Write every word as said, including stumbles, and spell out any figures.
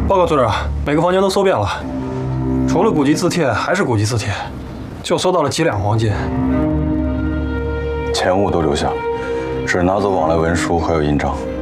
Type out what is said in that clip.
报告组长，每个房间都搜遍了，除了古籍字帖还是古籍字帖，就搜到了几两黄金。 钱物都留下，只拿走往来文书还有印章。